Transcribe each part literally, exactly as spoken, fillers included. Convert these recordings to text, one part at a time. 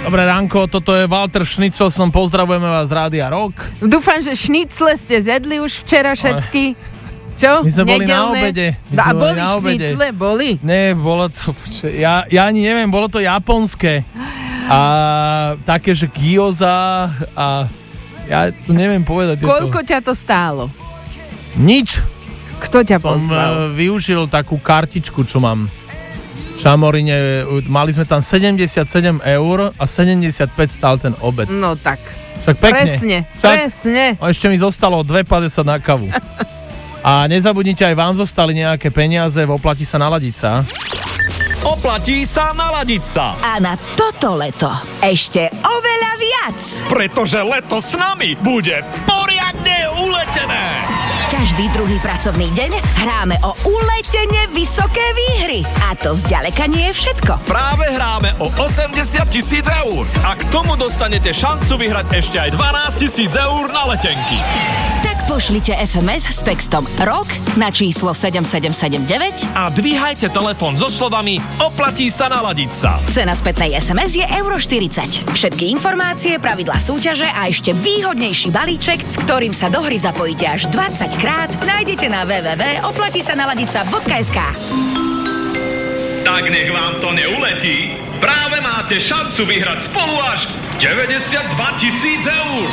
Dobré ránko, toto je Walter Schnitzelsson, pozdravujeme vás z Rádia Rock. Dúfam, že šnicle ste zjedli už včera všetky. Čo? My sme boli Nedelné? na obede. My A sme boli na obede. šnicle, boli? Nie, bolo to, ja, ja ani neviem, bolo to japonské. A také, že gyoza a ja to neviem povedať. Koľko to... ťa to stálo? Nič. Kto ťa Som pozval? využil takú kartičku, čo mám. V Šamorine, mali sme tam sedemdesiatsedem eur a sedemdesiatpäť stál ten obed. No tak. Však pekne. Presne, Však, presne. a ešte mi zostalo dva päťdesiat na kavu. A nezabudnite, aj vám zostali nejaké peniaze, oplatí sa naladiť sa. Oplatí sa naladiť sa. A na toto leto ešte oveľa viac. Pretože leto s nami bude poriadne uletené. Každý druhý pracovný deň hráme o uletene vysoké výhry. A to zďaleka nie je všetko. Práve hráme o osemdesiat tisíc eur. A k tomu dostanete šancu vyhrať ešte aj dvanásť tisíc eur na letenky. Tak pošlite es em es s textom ROK na číslo sedem sedem sedem deväť a dvíhajte telefón so slovami oplatí sa naladiť sa. Cena spätnej es em es je euro štyridsať. Všetky informácie, pravidlá súťaže a ešte výhodnejší balíček, s ktorým sa do hry zapojíte až dvadsať krát, nájdete na w w w bodka oplatí sa naladiť sa bodka es ká. Tak nech vám to neuletí. Práve máte šancu vyhrať spolu až deväťdesiatdva tisíc eur.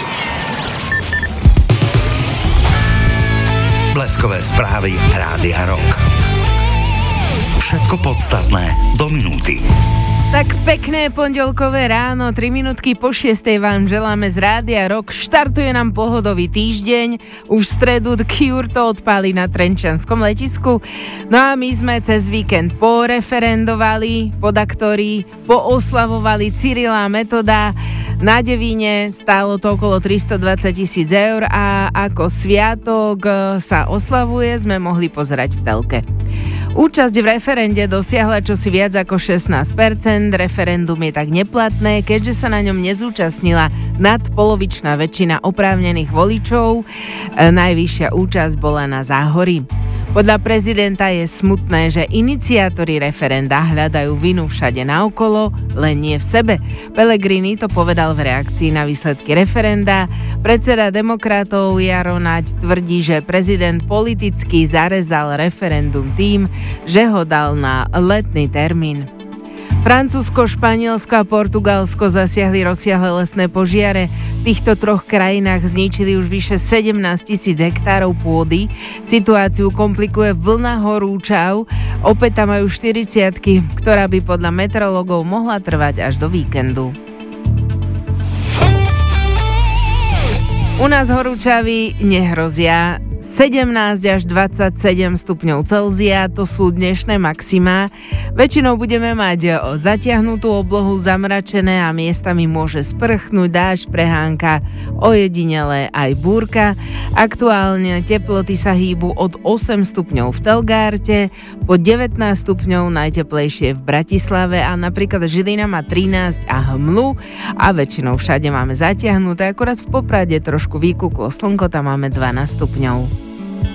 Bleskové správy Rádia Rock. Všetko podstatné do minúty. Tak pekné pondelkové ráno, tri minútky po šiestej vám želáme z Rádia Rock. Štartuje nám pohodový týždeň, už v stredu Cure to odpáli na trenčianskom letisku. No a my sme cez víkend poreferendovali, podaktori, pooslavovali Cyrila a Metoda. Na Devíne stálo to okolo tristodvadsať tisíc eur a ako sviatok sa oslavuje, sme mohli pozerať v telke. Účasť v referende dosiahla čosi viac ako šestnásť percent. Referendum je tak neplatné, keďže sa na ňom nezúčastnila nadpolovičná väčšina oprávnených voličov. Najvyššia účasť bola na Záhorí. Podľa prezidenta je smutné, že iniciátori referenda hľadajú vinu všade naokolo, len nie v sebe. Pellegrini to povedal v reakcii na výsledky referenda. Predseda demokratov Jaro Naď tvrdí, že prezident politicky zarezal referendum tým, že ho dal na letný termín. Francúzsko, Španielsko a Portugalsko zasiahli rozsiahle lesné požiare. V týchto troch krajinách zničili už vyše sedemnásť tisíc hektárov pôdy. Situáciu komplikuje vlna horúčav. Opäť tam majú štyridsiatky, ktorá by podľa meteorológov mohla trvať až do víkendu. U nás horúčavy nehrozia. sedemnásť až dvadsaťsedem stupňov Celzia, to sú dnešné maximá. Väčšinou budeme mať zatiahnutú oblohu, zamračené a miestami môže sprchnúť dážď, prehánka, ojedinele aj búrka. Aktuálne teploty sa hýbu od osem stupňov v Telgárte, po devätnásť stupňov najteplejšie v Bratislave a napríklad Žilina má trinásť a hmlu a väčšinou všade máme zatiahnuté, akorát v Poprade trošku vykúklo slnko, tam máme dvanásť stupňov.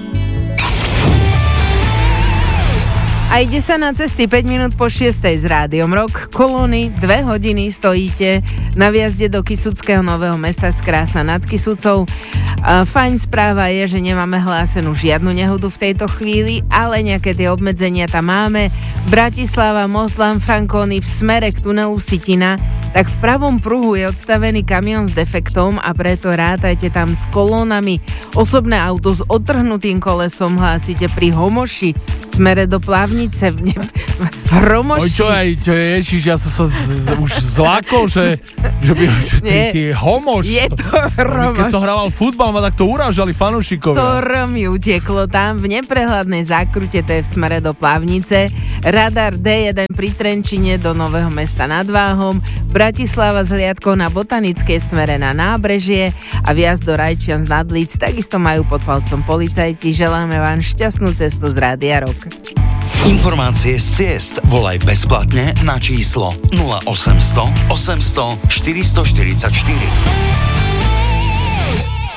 A ide sa na cesty päť minút po šiestej s Rádiom Rock. Kolóny dve hodiny stojíte na viazde do Kysuckého Nového Mesta z Krásna nad Kysucou. Fajn správa je, že nemáme hlásenú žiadnu nehodu v tejto chvíli, ale nejaké tie obmedzenia tam máme. Bratislava, Moslan, Frankóny v smere k tunelu Sitina, tak v pravom pruhu je odstavený kamión s defektom a preto rátajte tam s kolónami. Osobné auto s odtrhnutým kolesom hlásite pri Homoši v smere do Plavnice v ne... Hromoši. Oj, čo aj, čo je, ježiš, ja som sa z, z, už zlákol, že, že by, čo, ty, ty Homoš. Je to Hromoš. Keď som hrával futbal, ma takto urážali fanúšikovia. To mi utieklo tam v neprehľadnej zákrute, to je v smere do Plavnice. Radar dé jeden pri Trenčine do Nového Mesta nad Váhom. Bratislava s hliadkou na Botanickej v smere na Nábrežie a viazd do Rajčian z Nadlíc. Takisto majú pod palcom policajti. Želáme vám šťastnú cestu z Rádia Rock. Informácie z ciest volaj bezplatne na číslo nula osemsto osemsto štyristoštyridsaťštyri.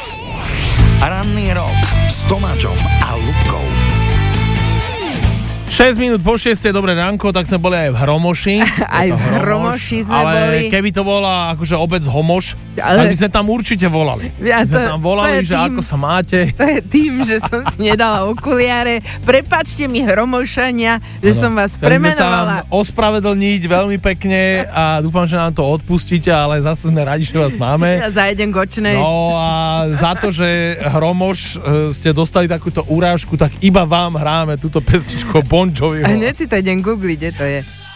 Ranný rok s Tomáčom a Ľubkou. šesť minút po šiestej, dobré ránko, tak sme boli aj v Hromoši. Aj v Hromoši sme ale boli. keby to bola akože obec Homoš, Ale- tak by sme tam určite volali. Ja, by sme to- tam to volali, je že tým- ako sa máte. To je tým, že som si nedala okuliare. Prepáčte mi, Hromošania, že Ano. som vás Chceli sme sa vám premenovala. ospravedlniť veľmi pekne a dúfam, že nám to odpustíte, ale zase sme radi, že vás máme. Ja zajedem gočnej. No a za to, že Hromoš e, ste dostali takúto urážku, tak iba vám hráme túto pesničku Bon Joviho. A hneď si to idem googliť, kde to je.